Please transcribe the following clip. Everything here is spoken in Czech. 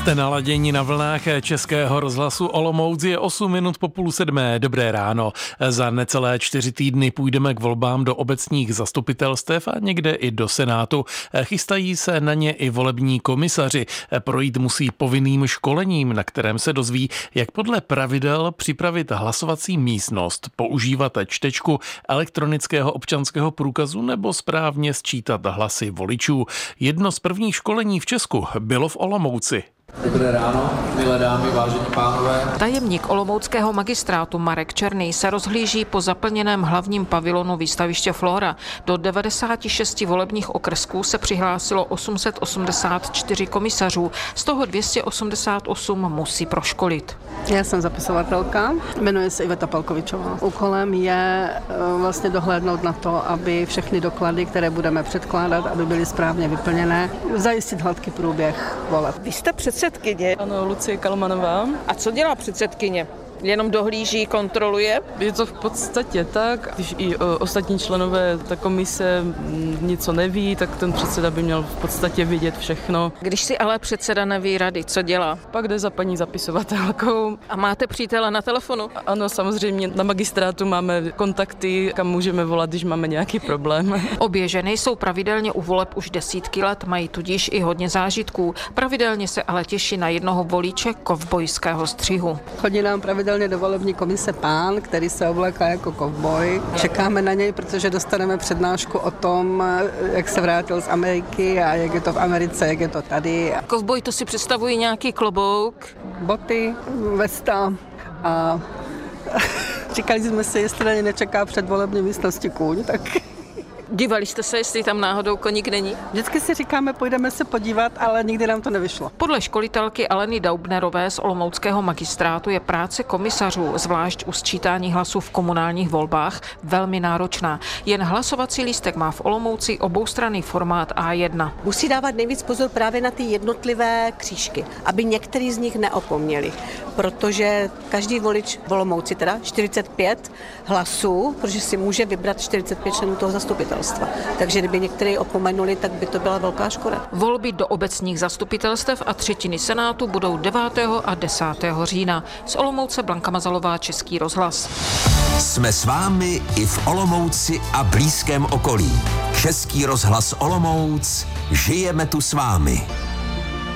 Jste naladěni na vlnách Českého rozhlasu Olomouc, je 8 minut po 6:30. Dobré ráno. Za necelé 4 týdny půjdeme k volbám do obecních zastupitelstev a někde i do Senátu. Chystají se na ně i volební komisaři. Projít musí povinným školením, na kterém se dozví, jak podle pravidel připravit hlasovací místnost, používat čtečku elektronického občanského průkazu nebo správně sčítat hlasy voličů. Jedno z prvních školení v Česku bylo v Olomouci. Dobré ráno, milé dámy, vážení pánové. Tajemník olomouckého magistrátu Marek Černý se rozhlíží po zaplněném hlavním pavilonu výstaviště Flora. Do 96 volebních okrsků se přihlásilo 884 komisařů, z toho 288 musí proškolit. Já jsem zapisovatelka, jmenuji se Iveta Palkovičová. Úkolem je vlastně dohlédnout na to, aby všechny doklady, které budeme předkládat, aby byly správně vyplněné, zajistit hladký průběh voleb. Vy jste předsedkyně? Ano, Lucie Kalmanová. A co dělá předsedkyně? Jenom dohlíží, kontroluje? Je to v podstatě tak, když i ostatní členové ta komise něco neví, tak ten předseda by měl v podstatě vědět všechno. Když si ale předseda neví rady, co dělá? Pak jde za paní zapisovatelkou. A máte přítele na telefonu? Ano, samozřejmě na magistrátu máme kontakty, kam můžeme volat, když máme nějaký problém. Obě ženy jsou pravidelně u voleb už desítky let, mají tudíž i hodně zážitků. Pravidelně se ale těší na jednoho voliče kovbojského střihu. Chodí nám pravidelně do volební komise pán, který se obléká jako kovboj. Čekáme na něj, protože dostaneme přednášku o tom, jak se vrátil z Ameriky a jak je to v Americe, jak je to tady. Kovboj, to si představují nějaký klobouk? Boty, vesta a říkali jsme si, jestli na ně nečeká před volební místností kůň, tak... Dívali jste se, jestli tam náhodou koník není? Vždycky si říkáme, půjdeme se podívat, ale nikdy nám to nevyšlo. Podle školitelky Aleny Daubnerové z olomouckého magistrátu je práce komisařů, zvlášť u sčítání hlasů v komunálních volbách, velmi náročná. Jen hlasovací lístek má v Olomouci oboustranný formát A1. Musí dávat nejvíc pozor právě na ty jednotlivé křížky, aby některý z nich neopomněli, protože každý volič v Olomouci, teda 45 hlasů, protože si může vybrat 45 členů toho zastupitelstva. Takže kdyby některý opomenuli, tak by to byla velká škoda. Volby do obecních zastupitelstev a třetiny Senátu budou 9. a 10. října. Z Olomouce Blanka Mazalová, Český rozhlas. Jsme s vámi i v Olomouci a blízkém okolí. Český rozhlas Olomouc, žijeme tu s vámi.